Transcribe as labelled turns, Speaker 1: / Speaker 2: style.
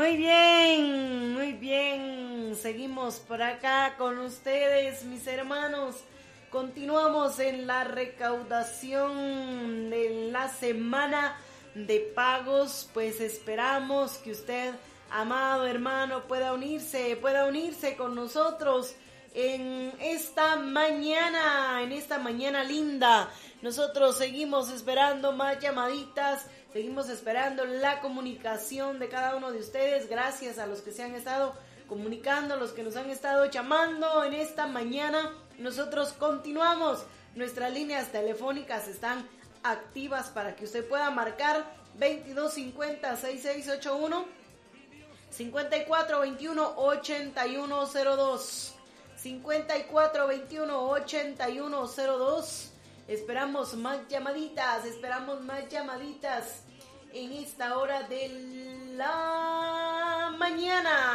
Speaker 1: Muy bien, muy bien. Seguimos por acá con ustedes, mis hermanos. Continuamos en la recaudación de la semana de pagos. Pues esperamos que usted, amado hermano, pueda unirse con nosotros en esta mañana linda. Nosotros seguimos esperando más llamaditas, seguimos esperando la comunicación de cada uno de ustedes. Gracias a los que se han estado comunicando, los que nos han estado llamando en esta mañana. Nosotros continuamos, nuestras líneas telefónicas están activas para que usted pueda marcar 2250-6681, 5421-8102, 5421-8102. Esperamos más llamaditas en esta hora de la mañana.